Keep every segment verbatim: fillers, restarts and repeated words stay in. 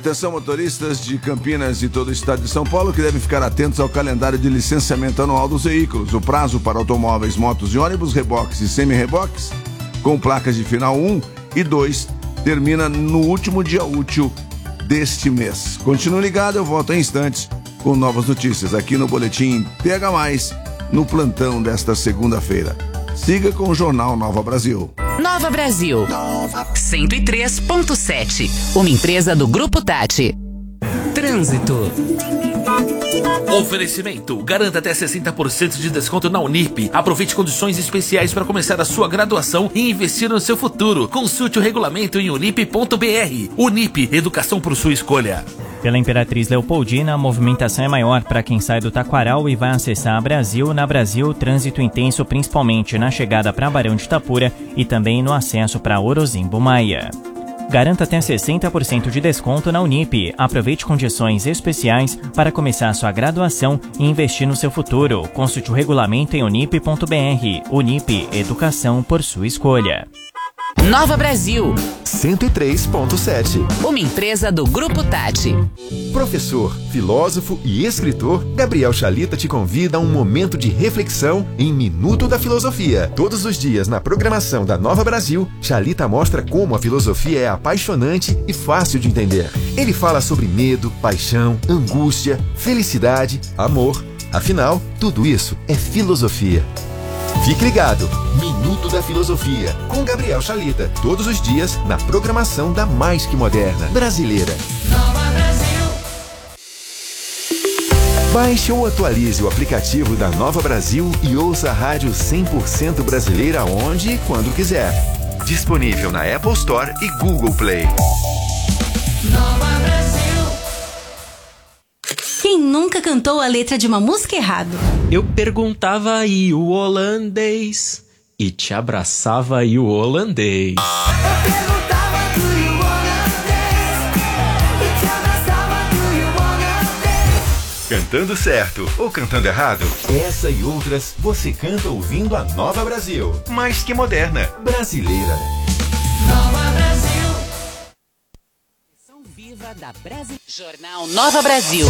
Atenção, motoristas de Campinas e todo o estado de São Paulo que devem ficar atentos ao calendário de licenciamento anual dos veículos. O prazo para automóveis, motos e ônibus, reboques e semi-reboques com placas de final um e dois termina no último dia útil deste mês. Continue ligado, eu volto em instantes com novas notícias aqui no Boletim P H mais, no plantão desta segunda-feira. Siga com o Jornal Nova Brasil. Nova Brasil, cento e três ponto sete, uma empresa do Grupo Tati. Trânsito. Oferecimento, garanta até sessenta por cento de desconto na Unip. Aproveite condições especiais para começar a sua graduação e investir no seu futuro. Consulte o regulamento em unip ponto b r. Unip, educação por sua escolha. Pela Imperatriz Leopoldina, a movimentação é maior para quem sai do Taquaral e vai acessar a Brasil. Na Brasil, trânsito intenso principalmente na chegada para Barão de Itapura e também no acesso para Orozimbo Maia. Garanta até sessenta por cento de desconto na Unip. Aproveite condições especiais para começar sua graduação e investir no seu futuro. Consulte o regulamento em unip ponto b r. Unip, educação por sua escolha. Nova Brasil, cento e três ponto sete. Uma empresa do Grupo Tati. Professor, filósofo e escritor, Gabriel Chalita te convida a um momento de reflexão em Minuto da Filosofia. Todos os dias na programação da Nova Brasil, Chalita mostra como a filosofia é apaixonante e fácil de entender. Ele fala sobre medo, paixão, angústia, felicidade, amor. Afinal, tudo isso é filosofia. Fique ligado, Minuto da Filosofia, com Gabriel Chalita, todos os dias na programação da mais que moderna brasileira. Nova Brasil. Baixe ou atualize o aplicativo da Nova Brasil e ouça a rádio cem por cento brasileira onde e quando quiser. Disponível na Apple Store e Google Play. Nova Brasil. Quem nunca cantou a letra de uma música errado? Eu perguntava aí o holandês e te abraçava aí o holandês. Eu perguntava do you holandês e te abraçava do you holandês. Cantando certo ou cantando errado? Essa e outras você canta ouvindo a Nova Brasil. Mais que moderna, brasileira. Nova Brasil. Viva da Brasil. Jornal Nova Brasil.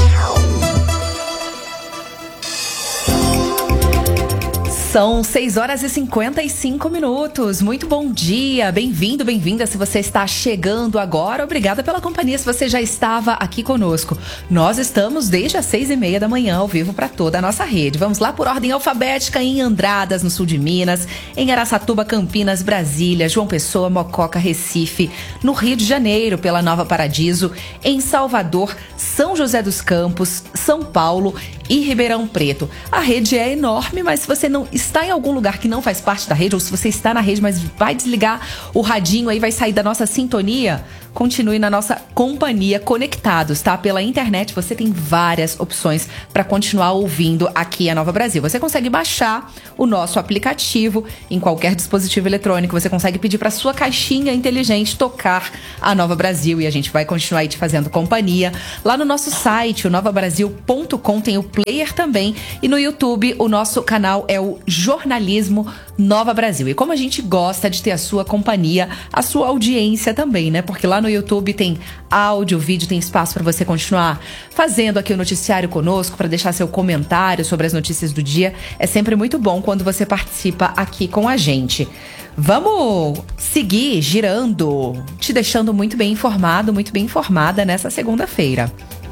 São seis horas e cinquenta e cinco minutos. Muito bom dia, bem-vindo, bem-vinda. Se você está chegando agora, obrigada pela companhia. Se você já estava aqui conosco, nós estamos desde as seis e meia da manhã ao vivo para toda a nossa rede. Vamos lá por ordem alfabética em Andradas, no sul de Minas, em Araçatuba, Campinas, Brasília, João Pessoa, Mococa, Recife, no Rio de Janeiro, pela Nova Paradiso, em Salvador, São José dos Campos, São Paulo e Ribeirão Preto. A rede é enorme, mas se você não está em algum lugar que não faz parte da rede, ou se você está na rede, mas vai desligar o radinho aí, vai sair da nossa sintonia, continue na nossa companhia, conectados, tá? Pela internet você tem várias opções para continuar ouvindo aqui a Nova Brasil. Você consegue baixar o nosso aplicativo em qualquer dispositivo eletrônico, você consegue pedir para sua caixinha inteligente tocar a Nova Brasil e a gente vai continuar aí te fazendo companhia. Lá no nosso site, o nova brasil ponto com, tem o player também, e no YouTube o nosso canal é o Jornalismo Nova Brasil. E como a gente gosta de ter a sua companhia, a sua audiência também, né? Porque lá no YouTube tem áudio, vídeo, tem espaço para você continuar fazendo aqui o noticiário conosco, para deixar seu comentário sobre as notícias do dia. É sempre muito bom quando você participa aqui com a gente. Vamos seguir girando, te deixando muito bem informado, muito bem informada nessa segunda-feira.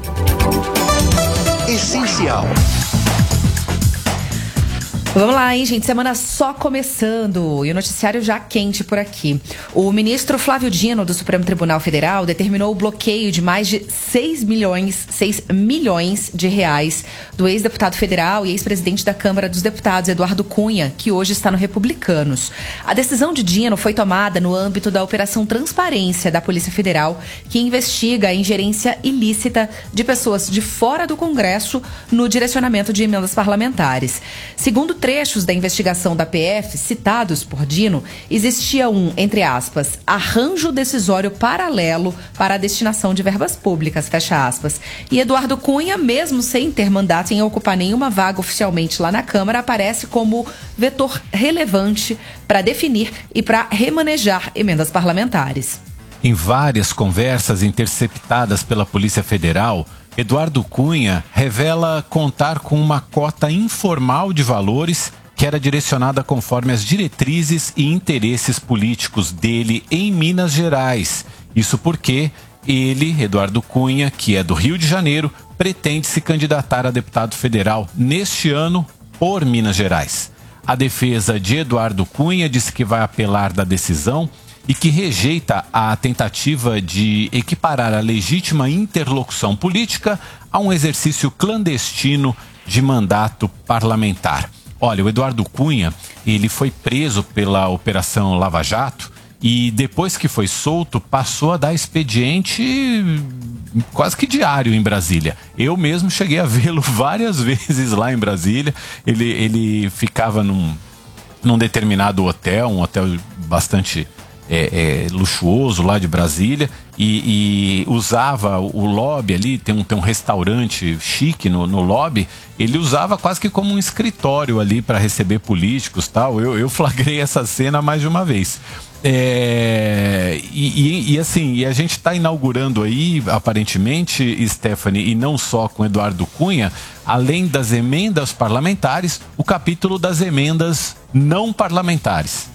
Essencial. Vamos lá, hein, gente? Semana só começando e o noticiário já quente por aqui. O ministro Flávio Dino, do Supremo Tribunal Federal, determinou o bloqueio de mais de seis milhões de reais do ex-deputado federal e ex-presidente da Câmara dos Deputados, Eduardo Cunha, que hoje está no Republicanos. A decisão de Dino foi tomada no âmbito da Operação Transparência da Polícia Federal, que investiga a ingerência ilícita de pessoas de fora do Congresso no direcionamento de emendas parlamentares. Segundo trechos da investigação da P F, citados por Dino, existia um, entre aspas, arranjo decisório paralelo para a destinação de verbas públicas, fecha aspas. E Eduardo Cunha, mesmo sem ter mandato em ocupar nenhuma vaga oficialmente lá na Câmara, aparece como vetor relevante para definir e para remanejar emendas parlamentares. Em várias conversas interceptadas pela Polícia Federal, Eduardo Cunha revela contar com uma cota informal de valores que era direcionada conforme as diretrizes e interesses políticos dele em Minas Gerais. Isso porque ele, Eduardo Cunha, que é do Rio de Janeiro, pretende se candidatar a deputado federal neste ano por Minas Gerais. A defesa de Eduardo Cunha disse que vai apelar da decisão e que rejeita a tentativa de equiparar a legítima interlocução política a um exercício clandestino de mandato parlamentar. Olha, o Eduardo Cunha, ele foi preso pela Operação Lava Jato e depois que foi solto, passou a dar expediente quase que diário em Brasília. Eu mesmo cheguei a vê-lo várias vezes lá em Brasília. Ele, ele ficava num, num determinado hotel, um hotel bastante é, é, luxuoso lá de Brasília, e, e usava o lobby ali, tem um, tem um restaurante chique no, no lobby, ele usava quase que como um escritório ali para receber políticos e tal. Eu, eu flagrei essa cena mais de uma vez. É, e, e, e assim, e a gente está inaugurando aí, aparentemente, Stephanie, e não só com Eduardo Cunha, além das emendas parlamentares, o capítulo das emendas não parlamentares.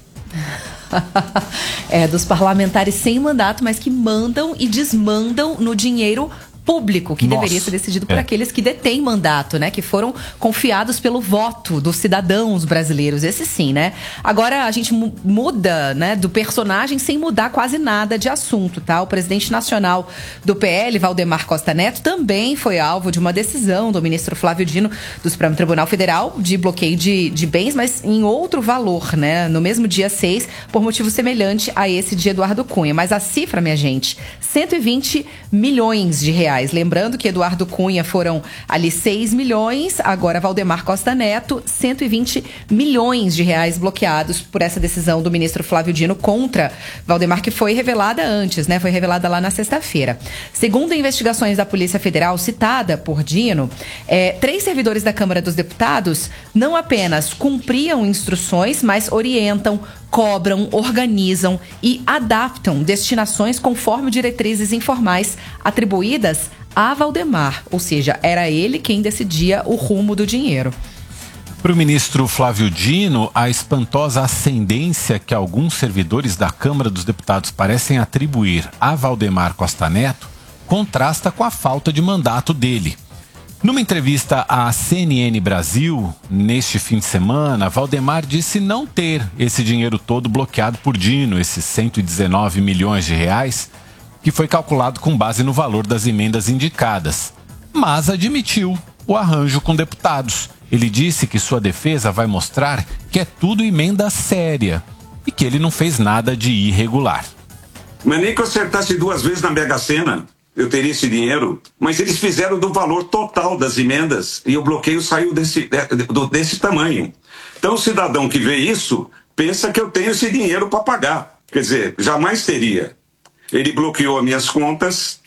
É, dos parlamentares sem mandato, mas que mandam e desmandam no dinheiro público, que Nossa, deveria ser decidido por é. aqueles que detêm mandato, né? Que foram confiados pelo voto dos cidadãos brasileiros, esse sim, né? Agora a gente mu- muda, né, do personagem sem mudar quase nada de assunto, tá? O presidente nacional do P L, Valdemar Costa Neto, também foi alvo de uma decisão do ministro Flávio Dino do Supremo Tribunal Federal de bloqueio de, de bens, mas em outro valor, né? No mesmo dia seis, por motivo semelhante a esse de Eduardo Cunha. Mas a cifra, minha gente, cento e vinte milhões de reais. Lembrando que Eduardo Cunha foram ali seis milhões, agora Valdemar Costa Neto, cento e vinte milhões de reais bloqueados por essa decisão do ministro Flávio Dino contra Valdemar, que foi revelada antes, né? Foi revelada lá na sexta-feira. Segundo investigações da Polícia Federal citada por Dino, é, três servidores da Câmara dos Deputados não apenas cumpriam instruções, mas orientam, cobram, organizam e adaptam destinações conforme diretrizes informais atribuídas a Valdemar, ou seja, era ele quem decidia o rumo do dinheiro. Para o ministro Flávio Dino, a espantosa ascendência que alguns servidores da Câmara dos Deputados parecem atribuir a Valdemar Costa Neto contrasta com a falta de mandato dele. Numa entrevista à C N N Brasil, neste fim de semana, Valdemar disse não ter esse dinheiro todo bloqueado por Dino, esses cento e dezenove milhões de reais, que foi calculado com base no valor das emendas indicadas, mas admitiu o arranjo com deputados. Ele disse que sua defesa vai mostrar que é tudo emenda séria e que ele não fez nada de irregular. Mas nem que eu acertasse duas vezes na Mega Sena, eu teria esse dinheiro. Mas eles fizeram do valor total das emendas e o bloqueio saiu desse, desse tamanho. Então o cidadão que vê isso pensa que eu tenho esse dinheiro para pagar. Quer dizer, jamais teria. Ele bloqueou as minhas contas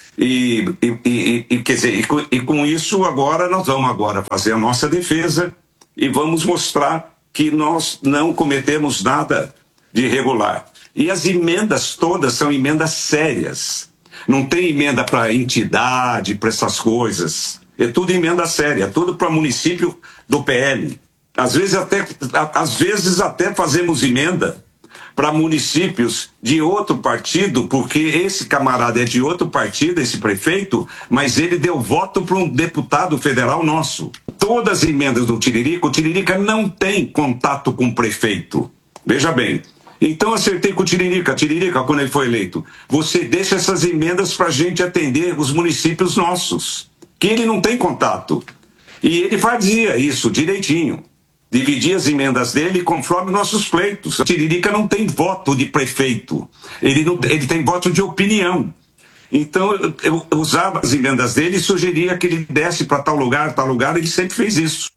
e, e, e, e, quer dizer, e, com, e com isso agora nós vamos agora fazer a nossa defesa e vamos mostrar que nós não cometemos nada de irregular. E as emendas todas são emendas sérias. Não tem emenda para entidade, para essas coisas. É tudo emenda séria, é tudo para município do P L. Às vezes até, às vezes até fazemos emenda para municípios de outro partido, porque esse camarada é de outro partido, esse prefeito, mas ele deu voto para um deputado federal nosso. Todas as emendas do Tiririca, o Tiririca não tem contato com o prefeito. Veja bem. Então acertei com o Tiririca. Tiririca, quando ele foi eleito, você deixa essas emendas para a gente atender os municípios nossos, que ele não tem contato. E ele fazia isso direitinho. Dividir as emendas dele conforme nossos pleitos. O Tiririca não tem voto de prefeito. Ele, não, ele tem voto de opinião. Então eu, eu usava as emendas dele e sugeria que ele desse para tal lugar, tal lugar. Ele sempre fez isso.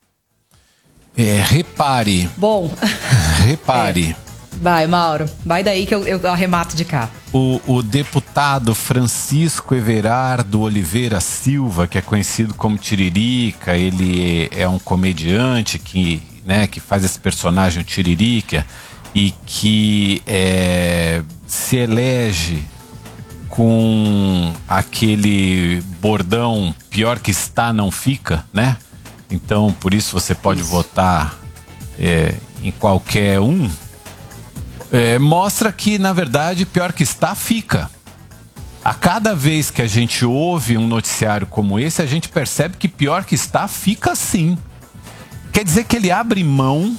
É, repare. Bom. Repare. É. Vai, Mauro. Vai daí que eu, eu arremato de cá. O, o deputado Francisco Everardo Oliveira Silva, que é conhecido como Tiririca, ele é um comediante que, né, que faz esse personagem, o Tiririca. e que é, se elege com aquele bordão pior que está não fica, né? Então por isso você pode isso. votar é, em qualquer um, é, mostra que na verdade pior que está fica. A cada vez que a gente ouve um noticiário como esse, a gente percebe que pior que está, fica sim. Quer dizer que ele abre mão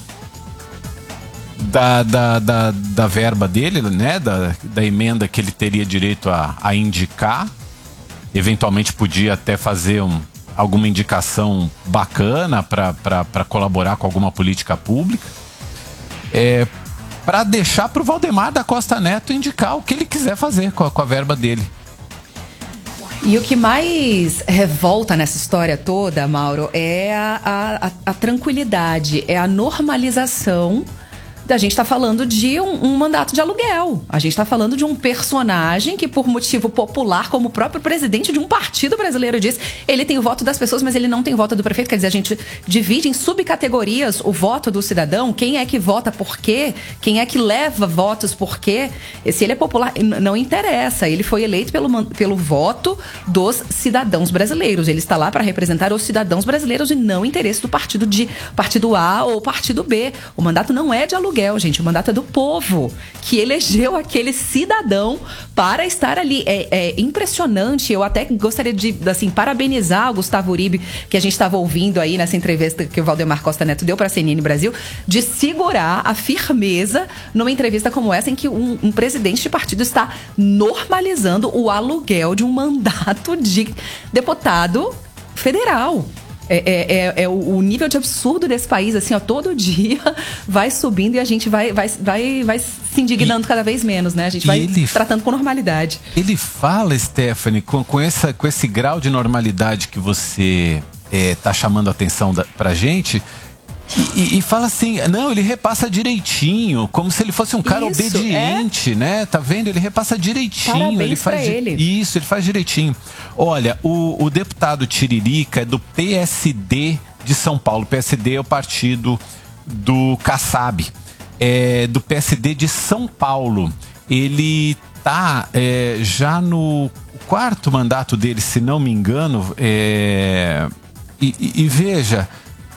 da, da, da, da verba dele, né? Da, da emenda que ele teria direito a, a indicar. Eventualmente podia até fazer um, alguma indicação bacana para colaborar com alguma política pública. É, para deixar para o Valdemar da Costa Neto indicar o que ele quiser fazer com a, com a verba dele. E o que mais revolta nessa história toda, Mauro, é a, a, a tranquilidade, é a normalização da gente tá falando de um, um mandato de aluguel. A gente tá falando de um personagem que, por motivo popular, como o próprio presidente de um partido brasileiro diz, ele tem o voto das pessoas, mas ele não tem o voto do prefeito. Quer dizer, a gente divide em subcategorias o voto do cidadão. Quem é que vota por quê? Quem é que leva votos por quê? Se ele é popular, não interessa. Ele foi eleito pelo, pelo voto dos cidadãos brasileiros. Ele está lá para representar os cidadãos brasileiros e não o interesse do partido, de, partido A ou partido B. O mandato não é de aluguel. Gente, o mandato é do povo que elegeu aquele cidadão para estar ali. É, é impressionante. Eu até gostaria de, assim, parabenizar o Gustavo Uribe, que a gente estava ouvindo aí nessa entrevista que o Valdemar Costa Neto deu para a C N N Brasil, de segurar a firmeza numa entrevista como essa, em que um, um presidente de partido está normalizando o aluguel de um mandato de deputado federal. É, é, é o nível de absurdo desse país, assim, ó, todo dia vai subindo e a gente vai, vai, vai, vai se indignando e, cada vez menos, né? A gente vai ele, tratando com normalidade. Ele fala, Stephanie, com, com, essa, com esse grau de normalidade que você é, tá chamando a atenção da, pra gente... E, e fala assim, não, ele repassa direitinho, como se ele fosse um cara isso, obediente, é? né? Tá vendo? Ele repassa direitinho. Parabéns ele faz pra ele. Isso, ele faz direitinho. Olha, o, o deputado Tiririca é do P S D de São Paulo. P S D é o partido do Kassab. É do P S D de São Paulo. Ele tá é, já no quarto mandato dele, se não me engano. É, e, e, e veja...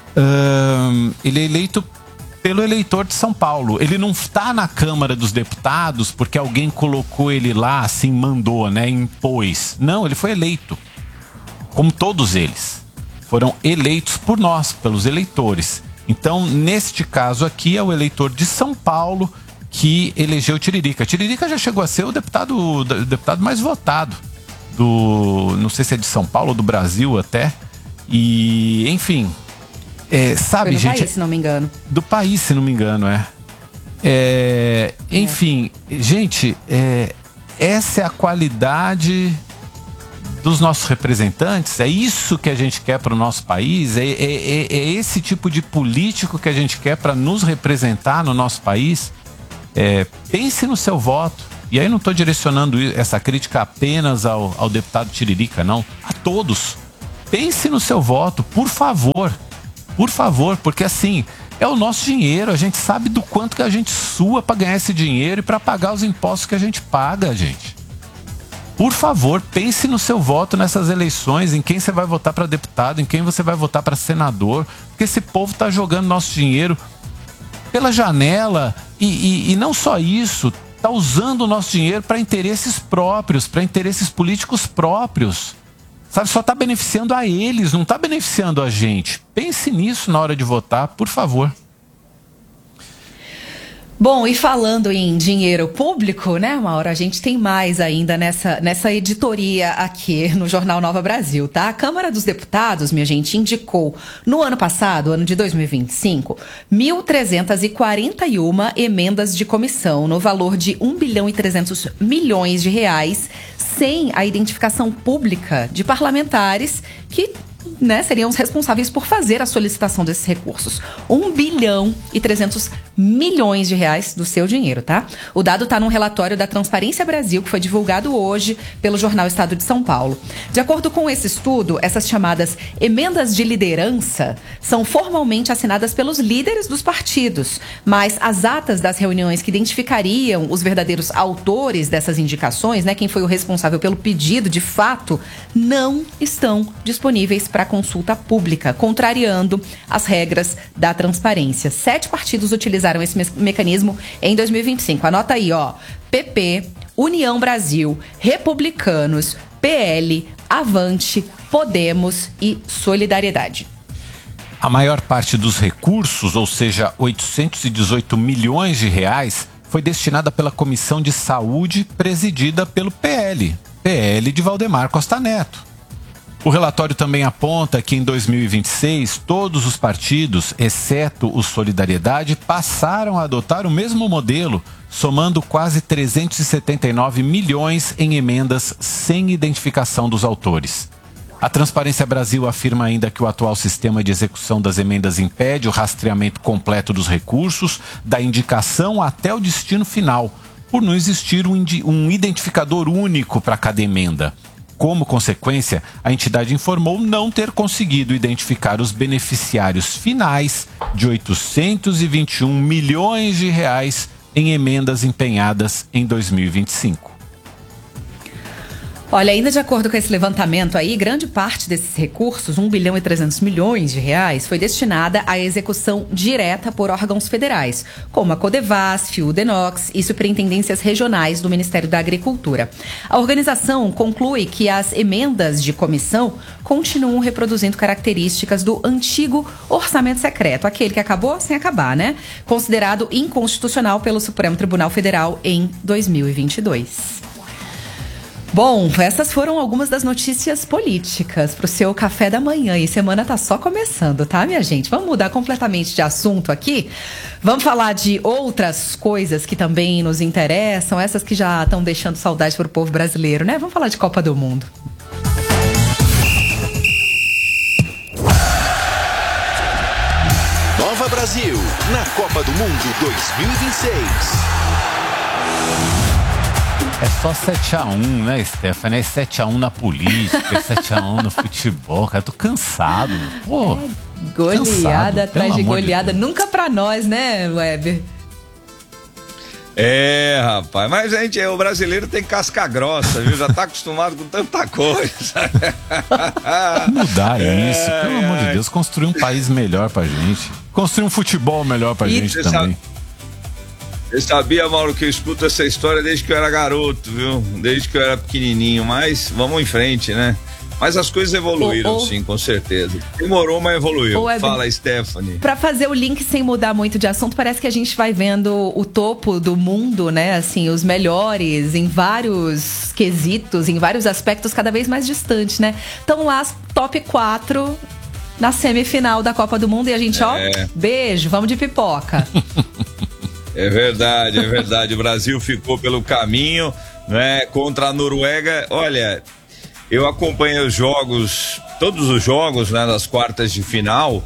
Um, ele é eleito pelo eleitor de São Paulo. Ele não está na Câmara dos Deputados porque alguém colocou ele lá, assim, mandou, né, impôs. Não, ele foi eleito. Como todos eles. Foram eleitos por nós, pelos eleitores. Então, neste caso aqui, é o eleitor de São Paulo que elegeu Tiririca. Tiririca já chegou a ser o deputado, o deputado mais votado do... Não sei se é de São Paulo ou do Brasil até. E, enfim... É, sabe, do gente, país, se não me engano. Do país, se não me engano, é. é enfim, é. gente, é, essa é a qualidade dos nossos representantes. É isso que a gente quer para o nosso país. É, é, é esse tipo de político que a gente quer para nos representar no nosso país. É, pense no seu voto. E aí não estou direcionando essa crítica apenas ao, ao deputado Tiririca, não. A todos. Pense no seu voto, por favor. Por favor, porque assim, é o nosso dinheiro, a gente sabe do quanto que a gente sua para ganhar esse dinheiro e para pagar os impostos que a gente paga, gente. Por favor, pense no seu voto nessas eleições, em quem você vai votar para deputado, em quem você vai votar para senador, porque esse povo tá jogando nosso dinheiro pela janela e, e, e não só isso, tá usando o nosso dinheiro para interesses próprios, para interesses políticos próprios. Sabe, só está beneficiando a eles, não está beneficiando a gente. Pense nisso na hora de votar, por favor. Bom, e falando em dinheiro público, né, Mauro? A gente tem mais ainda nessa, nessa editoria aqui no Jornal Nova Brasil, tá? A Câmara dos Deputados, minha gente, indicou no ano passado, ano de dois mil e vinte e cinco, mil trezentas e quarenta e uma emendas de comissão no valor de um bilhão e trezentos milhões de reais, sem a identificação pública de parlamentares que né, seriam os responsáveis por fazer a solicitação desses recursos. um bilhão e trezentos milhões de reais do seu dinheiro, tá? O dado está num relatório da Transparência Brasil, que foi divulgado hoje pelo jornal Estado de São Paulo. De acordo com esse estudo, essas chamadas emendas de liderança são formalmente assinadas pelos líderes dos partidos, mas as atas das reuniões que identificariam os verdadeiros autores dessas indicações, né, quem foi o responsável pelo pedido de fato, não estão disponíveis para consulta pública, contrariando as regras da transparência. Sete partidos utilizaram esse me- mecanismo em dois mil e vinte e cinco. Anota aí, ó. P P, União Brasil, Republicanos, P L, Avante, Podemos e Solidariedade. A maior parte dos recursos, ou seja, oitocentos e dezoito milhões de reais, foi destinada pela Comissão de Saúde, presidida pelo P L, P L de Valdemar Costa Neto. O relatório também aponta que em dois mil e vinte e seis, todos os partidos, exceto o Solidariedade, passaram a adotar o mesmo modelo, somando quase trezentos e setenta e nove milhões em emendas sem identificação dos autores. A Transparência Brasil afirma ainda que o atual sistema de execução das emendas impede o rastreamento completo dos recursos, da indicação até o destino final, por não existir um, indi- um identificador único para cada emenda. Como consequência, a entidade informou não ter conseguido identificar os beneficiários finais de oitocentos e vinte e um milhões de reais em emendas empenhadas em dois mil e vinte e cinco. Olha, ainda de acordo com esse levantamento aí, grande parte desses recursos, um bilhão e trezentos milhões de reais, foi destinada à execução direta por órgãos federais, como a Codevasf, o Denox e superintendências regionais do Ministério da Agricultura. A organização conclui que as emendas de comissão continuam reproduzindo características do antigo orçamento secreto, aquele que acabou sem acabar, né? Considerado inconstitucional pelo Supremo Tribunal Federal em dois mil e vinte e dois. Bom, essas foram algumas das notícias políticas para o seu café da manhã. E semana tá só começando, tá, minha gente? Vamos mudar completamente de assunto aqui. Vamos falar de outras coisas que também nos interessam, essas que já estão deixando saudade pro povo brasileiro, né? Vamos falar de Copa do Mundo. Nova Brasil, na Copa do Mundo dois mil e vinte e seis. É só sete a um, né, Stephanie? É sete a um na política, é sete a um no futebol. Cara, eu tô cansado. Pô, é, goleada cansado, atrás de goleada. De Nunca pra nós, né, Weber? É, rapaz, mas a gente, o brasileiro tem casca grossa, viu? Já tá acostumado com tanta coisa. Mudar isso, pelo amor de Deus, construir um país melhor pra gente. Construir um futebol melhor pra e gente também. Sabe... Eu sabia, Mauro, que eu escuto essa história desde que eu era garoto, viu? Desde que eu era pequenininho, mas vamos em frente, né? Mas as coisas evoluíram, oh, oh. sim, com certeza. Demorou, mas evoluiu. Oh, Fala, Stephanie. Pra fazer o link sem mudar muito de assunto, parece que a gente vai vendo o topo do mundo, né? Assim, os melhores em vários quesitos, em vários aspectos cada vez mais distantes, né? Estão lá as top quatro na semifinal da Copa do Mundo e a gente, é. ó, beijo, vamos de pipoca. É verdade, é verdade. O Brasil ficou pelo caminho, né, contra a Noruega. Olha, eu acompanhei os jogos, todos os jogos, né, das quartas de final.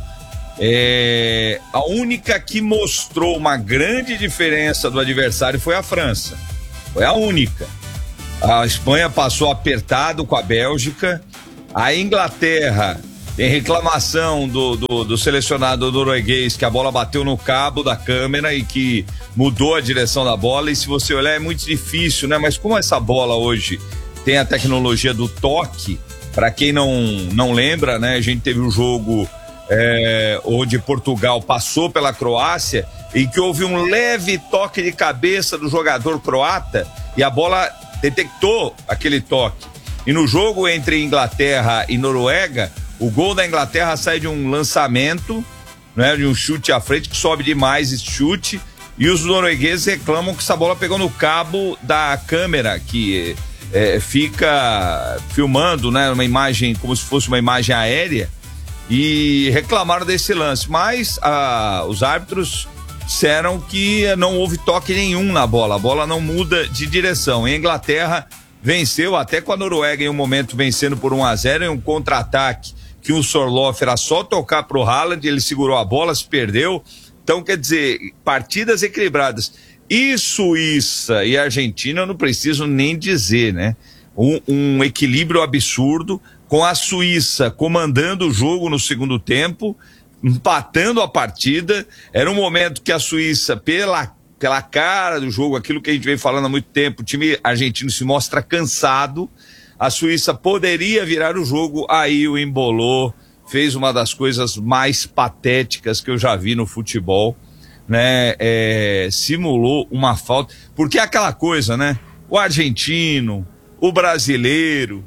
É, a única que mostrou uma grande diferença do adversário foi a França. Foi a única. A Espanha passou apertado com a Bélgica. A Inglaterra tem reclamação do, do, do selecionado norueguês que a bola bateu no cabo da câmera e que mudou a direção da bola. E se você olhar é muito difícil, né? Mas como essa bola hoje tem a tecnologia do toque, para quem não, não lembra, né? A gente teve um jogo é, onde Portugal passou pela Croácia e que houve um leve toque de cabeça do jogador croata e a bola detectou aquele toque. E no jogo entre Inglaterra e Noruega, o gol da Inglaterra sai de um lançamento, né, de um chute à frente, que sobe demais esse chute, e os noruegueses reclamam que essa bola pegou no cabo da câmera, que é, fica filmando, né, uma imagem, como se fosse uma imagem aérea, e reclamaram desse lance. Mas ah, os árbitros disseram que não houve toque nenhum na bola, a bola não muda de direção. E a Inglaterra venceu, até com a Noruega em um momento vencendo por um a zero em um contra-ataque, que o Sorloth era só tocar pro Haaland, ele segurou a bola, se perdeu. Então, quer dizer, partidas equilibradas. E Suíça e Argentina, eu não preciso nem dizer, né? Um, um equilíbrio absurdo, com a Suíça comandando o jogo no segundo tempo, empatando a partida. Era um momento que a Suíça, pela, pela cara do jogo, aquilo que a gente vem falando há muito tempo, o time argentino se mostra cansado. A Suíça poderia virar o jogo, aí o embolou, fez uma das coisas mais patéticas que eu já vi no futebol, né? É, simulou uma falta, porque é aquela coisa, né? O argentino, o brasileiro,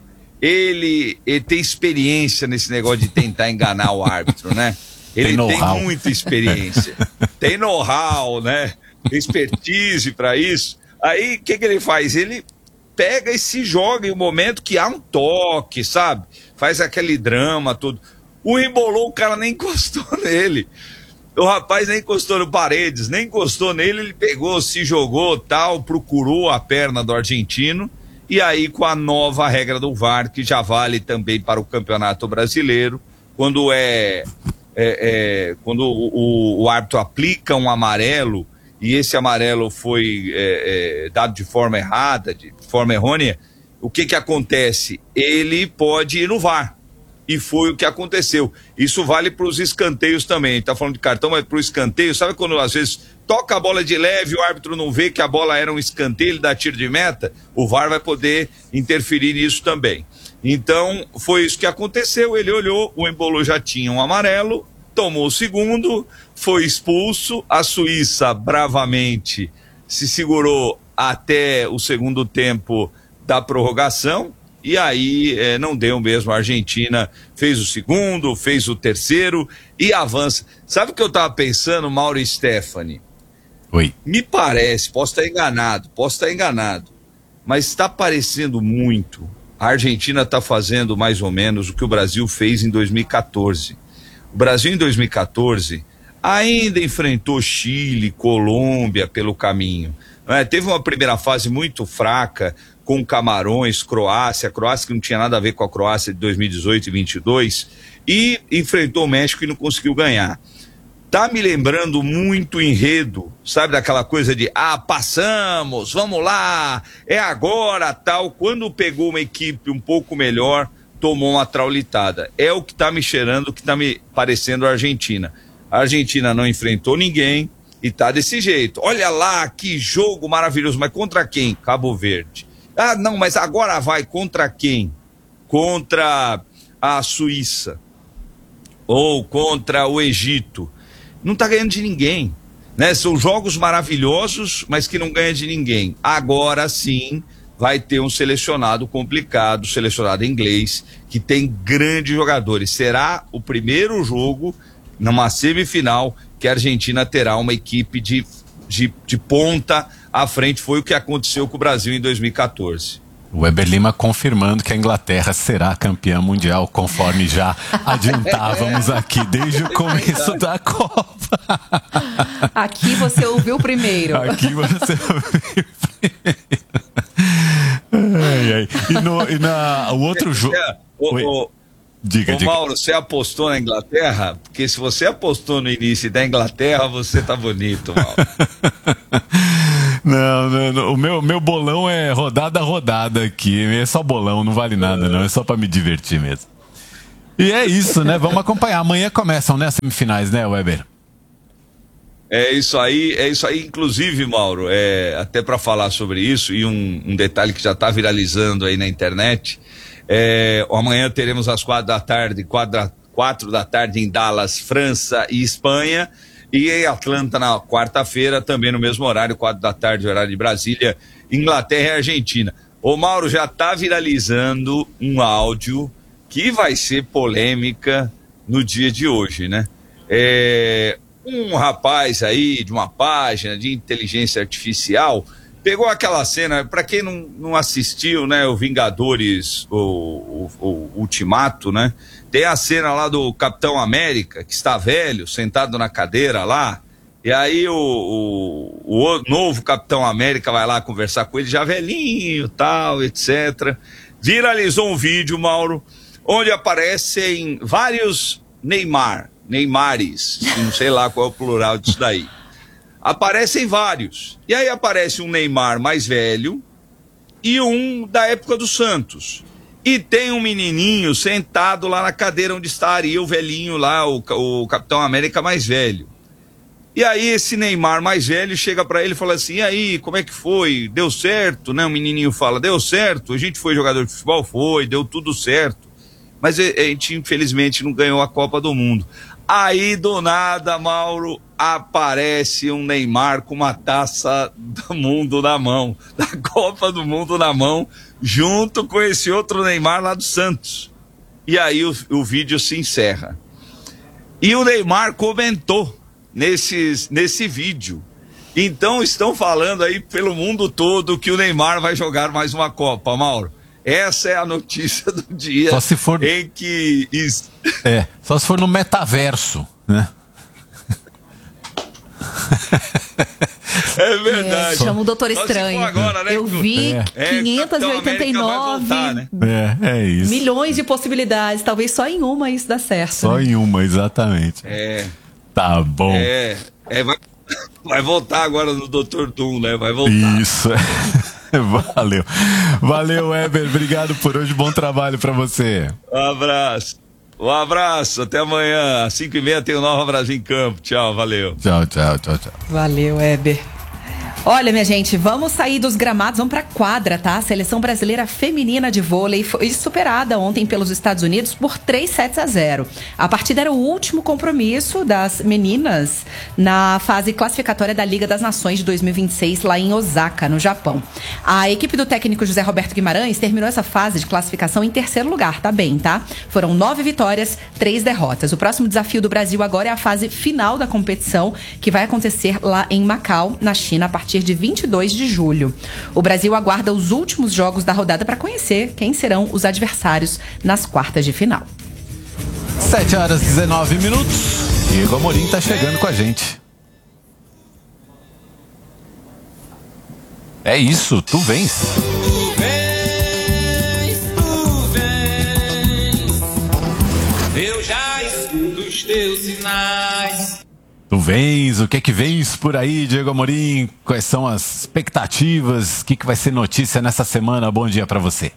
ele, ele tem experiência nesse negócio de tentar enganar o árbitro, né? Ele tem, tem muita experiência, tem know-how, né? Expertise para isso. Aí, o que que ele faz? Ele pega e se joga em um momento que há um toque, sabe? Faz aquele drama todo. O embolou, o cara nem encostou nele. O rapaz nem encostou no Paredes, nem encostou nele, ele pegou, se jogou, tal, procurou a perna do argentino. E aí, com a nova regra do V A R, que já vale também para o Campeonato Brasileiro, quando é, é, é quando o, o, o árbitro aplica um amarelo, e esse amarelo foi é, é, dado de forma errada, de forma errônea, o que que acontece? Ele pode ir no V A R. E foi o que aconteceu. Isso vale para os escanteios também. A gente tá falando de cartão, mas para o escanteio, sabe quando às vezes toca a bola de leve, o árbitro não vê que a bola era um escanteio, ele dá tiro de meta, o V A R vai poder interferir nisso também. Então, foi isso que aconteceu. Ele olhou, o Embolo já tinha um amarelo, tomou o segundo, foi expulso. A Suíça bravamente se segurou até o segundo tempo da prorrogação. E aí eh, não deu mesmo, a Argentina fez o segundo, fez o terceiro e avança. Sabe o que eu tava pensando, Mauro e Stephanie? Oi. Me parece, posso estar enganado, posso estar enganado, mas está parecendo muito. A Argentina está fazendo mais ou menos o que o Brasil fez em dois mil e quatorze. O Brasil em dois mil e quatorze ainda enfrentou Chile, Colômbia pelo caminho. Não é? Teve uma primeira fase muito fraca, com Camarões, Croácia, Croácia que não tinha nada a ver com a Croácia de dois mil e dezoito e vinte e dois, e enfrentou o México e não conseguiu ganhar. Tá me lembrando muito o enredo, sabe, daquela coisa de, ah, passamos, vamos lá, é agora, tal. Quando pegou uma equipe um pouco melhor, tomou uma traulitada. É o que tá me cheirando, o que tá me parecendo a Argentina. A Argentina não enfrentou ninguém e tá desse jeito. Olha lá, que jogo maravilhoso, mas contra quem? Cabo Verde. Ah, não, mas agora vai contra quem? Contra a Suíça. Ou contra o Egito. Não tá ganhando de ninguém, né? São jogos maravilhosos, mas que não ganha de ninguém. Agora sim vai ter um selecionado complicado, selecionado inglês, que tem grandes jogadores. Será o primeiro jogo numa semifinal que a Argentina terá uma equipe de, de, de ponta à frente. Foi o que aconteceu com o Brasil em dois mil e quatorze. O Weber Lima confirmando que a Inglaterra será campeã mundial, conforme já adiantávamos aqui desde o começo da Copa. Aqui você ouviu primeiro. Aqui você ouviu primeiro. Ai, ai. E, no, e na, o outro jogo... Diga, Ô, diga. Mauro, você apostou na Inglaterra? Porque se você apostou no início da Inglaterra, você tá bonito, Mauro. Não, não, não, o meu, meu bolão é rodada a rodada aqui, é só bolão, não vale nada não, é só pra me divertir mesmo. E é isso, né, vamos acompanhar, amanhã começam, né, as semifinais, né, Weber? É isso aí, é isso aí, inclusive, Mauro, é, até para falar sobre isso, e um, um detalhe que já tá viralizando aí na internet, é, amanhã teremos às quatro da tarde, quatro, quatro da tarde em Dallas, França e Espanha, e em Atlanta na quarta-feira, também no mesmo horário, quatro da tarde, horário de Brasília, Inglaterra e Argentina. O Mauro já tá viralizando um áudio que vai ser polêmica no dia de hoje, né? É, um rapaz aí de uma página de inteligência artificial pegou aquela cena, para quem não, não assistiu, né, o Vingadores, o, o, o Ultimato, né, tem a cena lá do Capitão América, que está velho, sentado na cadeira lá, e aí o, o, o novo Capitão América vai lá conversar com ele, já velhinho, tal, etcétera. Viralizou um vídeo, Mauro, onde aparecem vários Neymar, Neymares, não sei lá qual é o plural disso daí. Aparecem vários. E aí aparece um Neymar mais velho e um da época do Santos. E tem um menininho sentado lá na cadeira onde estaria o velhinho lá, o, o Capitão América mais velho. E aí esse Neymar mais velho chega pra ele e fala assim, e aí, como é que foi? Deu certo, né? O menininho fala, deu certo, a gente foi jogador de futebol? Foi, deu tudo certo. Mas a gente infelizmente não ganhou a Copa do Mundo. Aí do nada, Mauro, aparece um Neymar com uma taça do mundo na mão, da Copa do Mundo na mão, junto com esse outro Neymar lá do Santos. E aí o, o vídeo se encerra. E o Neymar comentou nesses, nesse vídeo. Então estão falando aí pelo mundo todo que o Neymar vai jogar mais uma Copa, Mauro. Essa é a notícia do dia. Só se for em que isso... É, só se for no metaverso, né? É verdade. É, chama o Doutor Estranho. Agora, né? Eu vi é. quinhentos e oitenta e nove voltar, né? É, é isso. milhões de possibilidades. Talvez só em uma isso dá certo. Só né? em uma, exatamente. É. Tá bom. É, é vai, vai voltar agora no doutor Doom, né? Vai voltar. Isso. Valeu. Valeu, Weber. Obrigado por hoje. Bom trabalho pra você. Um abraço. Um abraço. Até amanhã. Às cinco e meia tem o Nova Brasil em Campo. Tchau, valeu. Tchau, tchau, tchau, tchau. Valeu, Weber. Olha, minha gente, vamos sair dos gramados, vamos pra quadra, tá? A seleção brasileira feminina de vôlei foi superada ontem pelos Estados Unidos por três sets a zero. A partida era o último compromisso das meninas na fase classificatória da Liga das Nações de dois mil e vinte e seis, lá em Osaka, no Japão. A equipe do técnico José Roberto Guimarães terminou essa fase de classificação em terceiro lugar, tá bem, tá? Foram nove vitórias, três derrotas. O próximo desafio do Brasil agora é a fase final da competição, que vai acontecer lá em Macau, na China, a partir de vinte e dois de julho. O Brasil aguarda os últimos jogos da rodada para conhecer quem serão os adversários nas quartas de final. sete horas e dezenove minutos. Diego Amorim tá chegando com a gente. É isso, tu vens. Tu vens, tu vens. Eu já escuto os teus sinais. Tu vens, o que é que vens por aí, Diego Amorim? Quais são as expectativas? O que, que vai ser notícia nessa semana? Bom dia pra você.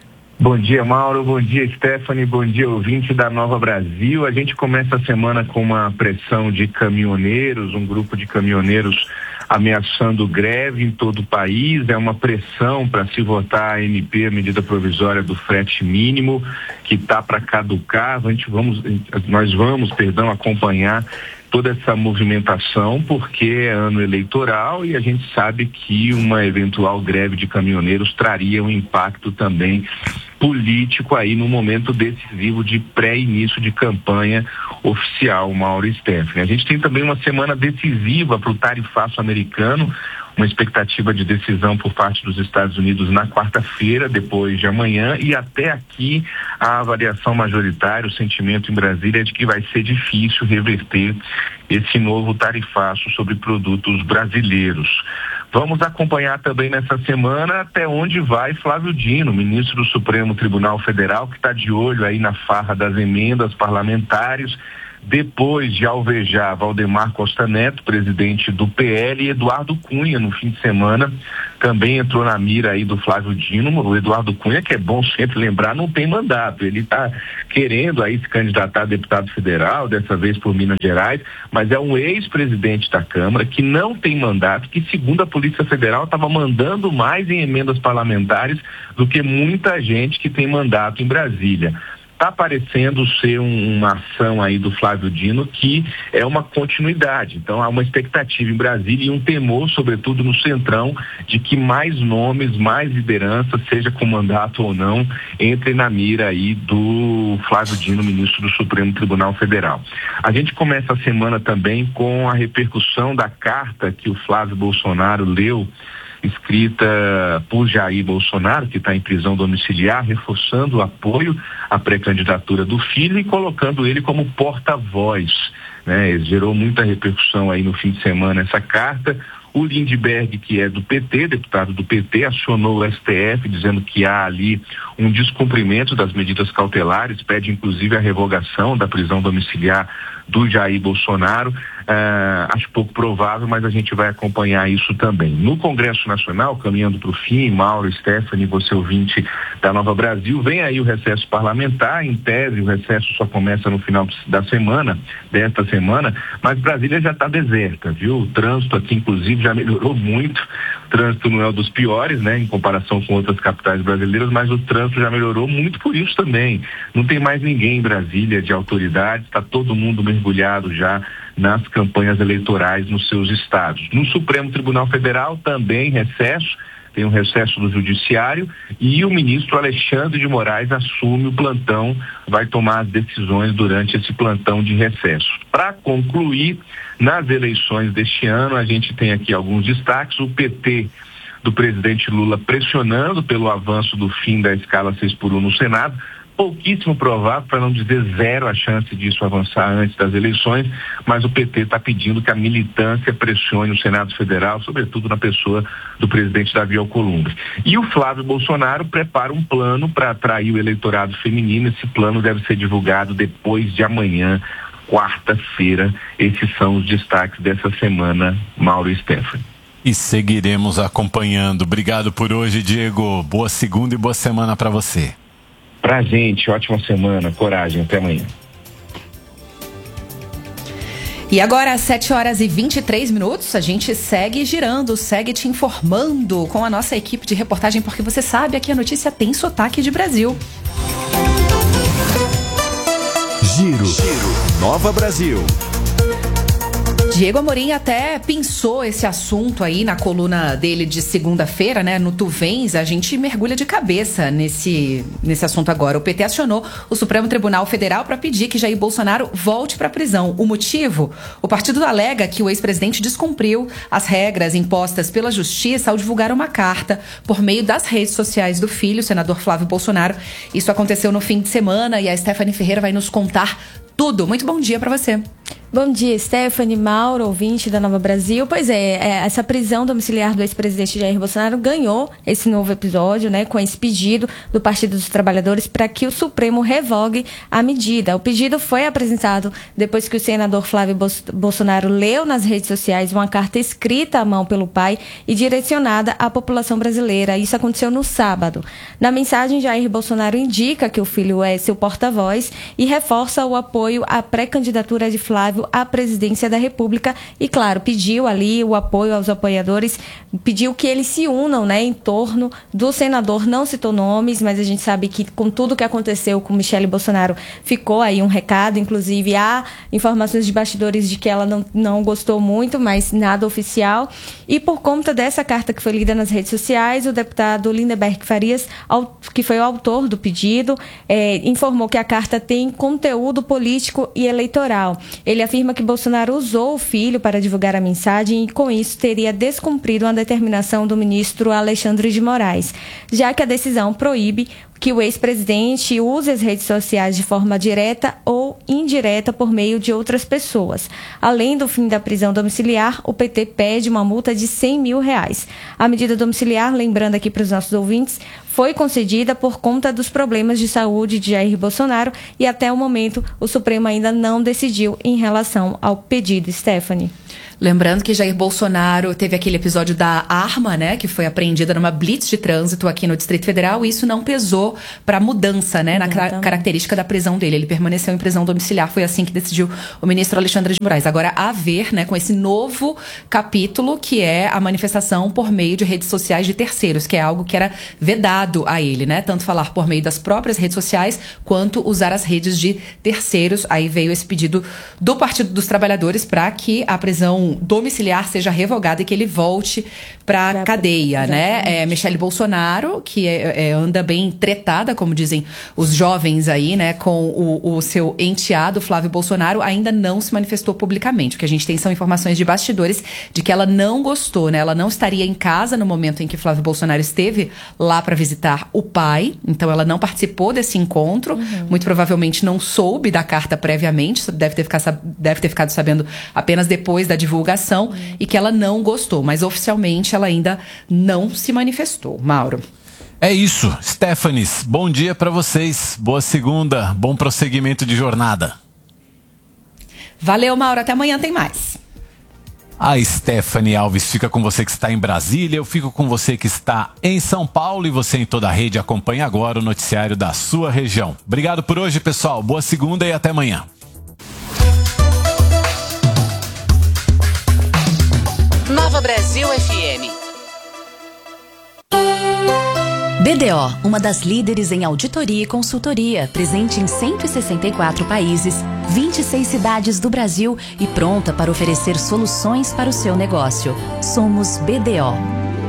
Bom dia, Mauro. Bom dia, Stephanie. Bom dia, ouvinte da Nova Brasil. A gente começa a semana com uma pressão de caminhoneiros, um grupo de caminhoneiros ameaçando greve em todo o país. É uma pressão para se votar a M P, a medida provisória do frete mínimo, que está para caducar. A gente vamos, nós vamos, perdão, acompanhar toda essa movimentação, porque é ano eleitoral e a gente sabe que uma eventual greve de caminhoneiros traria um impacto também político aí no momento decisivo de pré-início de campanha oficial, Mauro e Stephanie. A gente tem também uma semana decisiva para o tarifaço americano, uma expectativa de decisão por parte dos Estados Unidos na quarta-feira, depois de amanhã, e até aqui a avaliação majoritária, o sentimento em Brasília é de que vai ser difícil reverter esse novo tarifaço sobre produtos brasileiros. Vamos acompanhar também nessa semana até onde vai Flávio Dino, ministro do Supremo Tribunal Federal, que está de olho aí na farra das emendas parlamentares, depois de alvejar Valdemar Costa Neto, presidente do P L, e Eduardo Cunha, no fim de semana, também entrou na mira aí do Flávio Dino. O Eduardo Cunha, que é bom sempre lembrar, não tem mandato. Ele está querendo aí se candidatar a deputado federal, dessa vez por Minas Gerais, mas é um ex-presidente da Câmara que não tem mandato, que segundo a Polícia Federal estava mandando mais em emendas parlamentares do que muita gente que tem mandato em Brasília. Está parecendo ser um, uma ação aí do Flávio Dino que é uma continuidade. Então há uma expectativa em Brasília e um temor, sobretudo no Centrão, de que mais nomes, mais liderança, seja com mandato ou não, entrem na mira aí do Flávio Dino, ministro do Supremo Tribunal Federal. A gente começa a semana também com a repercussão da carta que o Flávio Bolsonaro leu, escrita por Jair Bolsonaro, que está em prisão domiciliar, reforçando o apoio à pré-candidatura do filho e colocando ele como porta-voz, né? Gerou muita repercussão aí no fim de semana essa carta. O Lindbergh, que é do P T, deputado do P T, acionou o S T F dizendo que há ali um descumprimento das medidas cautelares, pede inclusive a revogação da prisão domiciliar do Jair Bolsonaro. Uh, acho pouco provável, mas a gente vai acompanhar isso também. No Congresso Nacional, caminhando para o fim, Mauro, Stephanie, você ouvinte da Nova Brasil, vem aí o recesso parlamentar. Em tese, o recesso só começa no final da semana, desta semana, mas Brasília já está deserta, viu? O trânsito aqui, inclusive, já melhorou muito. O trânsito não é um dos piores, né, em comparação com outras capitais brasileiras, mas o trânsito já melhorou muito por isso também. Não tem mais ninguém em Brasília de autoridade, está todo mundo mergulhado já nas campanhas eleitorais nos seus estados. No Supremo Tribunal Federal também recesso, tem um recesso do Judiciário e o ministro Alexandre de Moraes assume o plantão, vai tomar as decisões durante esse plantão de recesso. Para concluir, nas eleições deste ano, a gente tem aqui alguns destaques. O P T do presidente Lula pressionando pelo avanço do fim da escala seis por um no Senado. Pouquíssimo provável, para não dizer zero, a chance disso avançar antes das eleições, mas o P T está pedindo que a militância pressione o Senado Federal, sobretudo na pessoa do presidente Davi Alcolumbre. E o Flávio Bolsonaro prepara um plano para atrair o eleitorado feminino. Esse plano deve ser divulgado depois de amanhã, quarta-feira. Esses são os destaques dessa semana, Mauro e Stephanie. E seguiremos acompanhando. Obrigado por hoje, Diego. Boa segunda e boa semana para você. Pra gente, ótima semana, coragem, até amanhã. E agora, às sete horas e vinte e três minutos, a gente segue girando, segue te informando com a nossa equipe de reportagem, porque você sabe, aqui a notícia tem sotaque de Brasil. Giro, Giro, Nova Brasil. Diego Amorim até pensou esse assunto aí na coluna dele de segunda-feira, né? No Tu Vens, a gente mergulha de cabeça nesse, nesse assunto agora. O P T acionou o Supremo Tribunal Federal para pedir que Jair Bolsonaro volte para a prisão. O motivo? O partido alega que o ex-presidente descumpriu as regras impostas pela Justiça ao divulgar uma carta por meio das redes sociais do filho, o senador Flávio Bolsonaro. Isso aconteceu no fim de semana e a Stephanie Ferreira vai nos contar tudo. Muito bom dia para você. Bom dia, Stephanie, Mauro, ouvinte da Nova Brasil. Pois é, é, essa prisão domiciliar do ex-presidente Jair Bolsonaro ganhou esse novo episódio, né, com esse pedido do Partido dos Trabalhadores para que o Supremo revogue a medida. O pedido foi apresentado depois que o senador Flávio Bolsonaro leu nas redes sociais uma carta escrita à mão pelo pai e direcionada à população brasileira. Isso aconteceu no sábado. Na mensagem, Jair Bolsonaro indica que o filho é seu porta-voz e reforça o apoio à pré-candidatura de Flávio à presidência da República e, claro, pediu ali o apoio aos apoiadores, pediu que eles se unam, né, em torno do senador. Não citou nomes, mas a gente sabe que com tudo que aconteceu com Michele Bolsonaro, ficou aí um recado. Inclusive, há informações de bastidores de que ela não, não gostou muito, mas nada oficial. E por conta dessa carta que foi lida nas redes sociais, o deputado Lindbergh Farias, que foi o autor do pedido, é, informou que a carta tem conteúdo político e eleitoral. Ele afirma que Bolsonaro usou o filho para divulgar a mensagem e, com isso, teria descumprido uma determinação do ministro Alexandre de Moraes, já que a decisão proíbe que o ex-presidente use as redes sociais de forma direta ou indireta por meio de outras pessoas. Além do fim da prisão domiciliar, o P T pede uma multa de cem mil reais. A medida domiciliar, lembrando aqui para os nossos ouvintes, foi concedida por conta dos problemas de saúde de Jair Bolsonaro e até o momento o Supremo ainda não decidiu em relação ao pedido. Stephanie. Lembrando que Jair Bolsonaro teve aquele episódio da arma, né, que foi apreendida numa blitz de trânsito aqui no Distrito Federal, e isso não pesou para a mudança, né, na ca- característica da prisão dele. Ele permaneceu em prisão domiciliar, foi assim que decidiu o ministro Alexandre de Moraes. Agora, a ver, né, com esse novo capítulo, que é a manifestação por meio de redes sociais de terceiros, que é algo que era vedado a ele, né, tanto falar por meio das próprias redes sociais, quanto usar as redes de terceiros. Aí veio esse pedido do Partido dos Trabalhadores para que a prisão domiciliar seja revogada e que ele volte para a cadeia, né? É, Michele Bolsonaro, que é, é, anda bem tretada, como dizem os jovens aí, né, com o, o seu enteado Flávio Bolsonaro, ainda não se manifestou publicamente. O que a gente tem são informações de bastidores de que ela não gostou, né? Ela não estaria em casa no momento em que Flávio Bolsonaro esteve lá para visitar o pai, então ela não participou desse encontro, uhum. Muito provavelmente não soube da carta previamente, deve ter, ficado, deve ter ficado sabendo apenas depois da divulgação divulgação e que ela não gostou, mas oficialmente ela ainda não se manifestou. Mauro. É isso, Stefanes, bom dia para vocês, boa segunda, bom prosseguimento de jornada. Valeu, Mauro, até amanhã tem mais. A Stephanie Alves fica com você que está em Brasília, eu fico com você que está em São Paulo e você em toda a rede acompanha agora o noticiário da sua região. Obrigado por hoje, pessoal, boa segunda e até amanhã. Nova Brasil F M. B D O, uma das líderes em auditoria e consultoria, presente em cento e sessenta e quatro países, vinte e seis cidades do Brasil e pronta para oferecer soluções para o seu negócio. Somos B D O.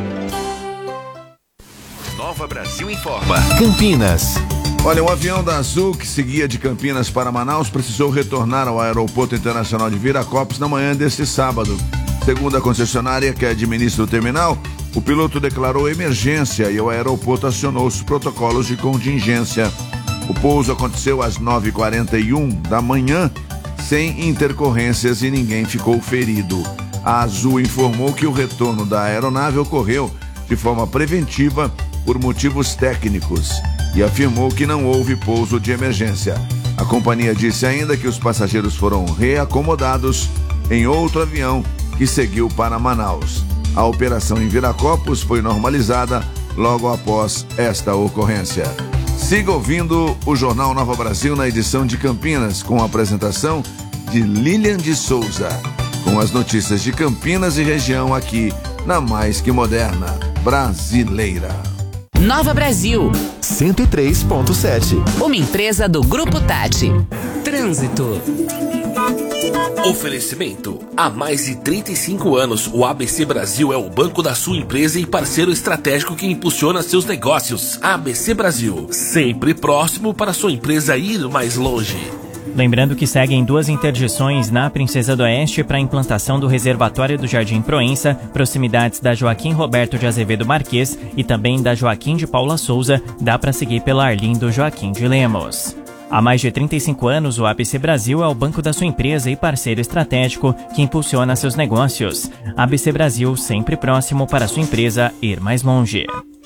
Nova Brasil informa. Campinas. Olha, um avião da Azul que seguia de Campinas para Manaus precisou retornar ao Aeroporto Internacional de Viracopos na manhã deste sábado. Segundo a concessionária que administra o terminal, o piloto declarou emergência e o aeroporto acionou os protocolos de contingência. O pouso aconteceu às nove e quarenta e um da manhã, sem intercorrências e ninguém ficou ferido. A Azul informou que o retorno da aeronave ocorreu de forma preventiva por motivos técnicos e afirmou que não houve pouso de emergência. A companhia disse ainda que os passageiros foram reacomodados em outro avião que seguiu para Manaus. A operação em Viracopos foi normalizada logo após esta ocorrência. Siga ouvindo o Jornal Nova Brasil na edição de Campinas, com a apresentação de Lilian de Souza, com as notícias de Campinas e região aqui na Mais Que Moderna Brasileira. Nova Brasil cento e três ponto sete. Uma empresa do Grupo Tati. Trânsito. Oferecimento. Há mais de trinta e cinco anos, o A B C Brasil é o banco da sua empresa e parceiro estratégico que impulsiona seus negócios. A B C Brasil, sempre próximo para sua empresa ir mais longe. Lembrando que seguem duas interdições na Princesa do Oeste para a implantação do reservatório do Jardim Proença, proximidades da Joaquim Roberto de Azevedo Marques e também da Joaquim de Paula Souza, dá para seguir pela Arlindo Joaquim de Lemos. Há mais de trinta e cinco anos, o A B C Brasil é o banco da sua empresa e parceiro estratégico que impulsiona seus negócios. A B C Brasil, sempre próximo para sua empresa ir mais longe.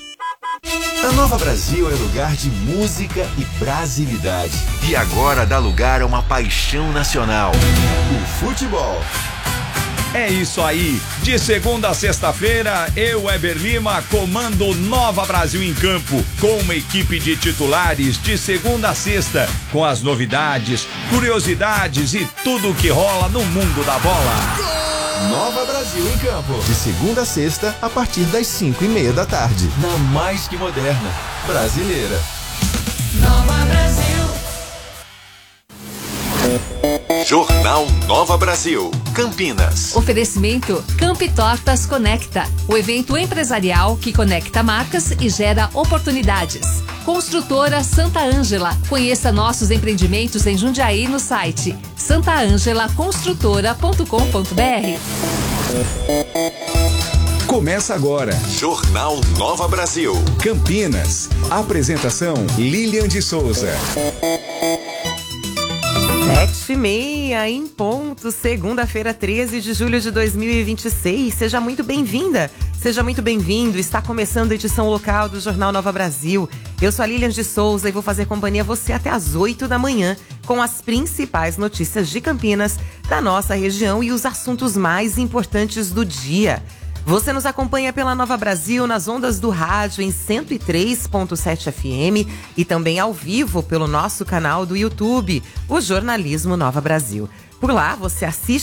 A Nova Brasil é lugar de música e brasilidade. E agora dá lugar a uma paixão nacional: o futebol. É isso aí, de segunda a sexta-feira, eu, Weber Lima, comando Nova Brasil em Campo, com uma equipe de titulares de segunda a sexta, com as novidades, curiosidades e tudo o que rola no mundo da bola. Nova Brasil em Campo, de segunda a sexta, a partir das cinco e meia da tarde, Na Mais Que Moderna Brasileira. Nova Brasil. Jornal Nova Brasil, Campinas. Oferecimento Campi Tortas Conecta, o evento empresarial que conecta marcas e gera oportunidades. Construtora Santa Ângela, conheça nossos empreendimentos em Jundiaí no site santa ângela construtora ponto com ponto br. Começa agora. Jornal Nova Brasil, Campinas. Apresentação Lilian de Souza. Sete e meia em ponto, segunda-feira, treze de julho de dois mil e vinte e seis. Seja muito bem-vinda, seja muito bem-vindo. Está começando a edição local do Jornal Nova Brasil. Eu sou a Lilian de Souza e vou fazer companhia a você até às oito da manhã com as principais notícias de Campinas, da nossa região e os assuntos mais importantes do dia. Você nos acompanha pela Nova Brasil nas ondas do rádio em cento e três ponto sete F M e também ao vivo pelo nosso canal do YouTube, o Jornalismo Nova Brasil. Por lá você assiste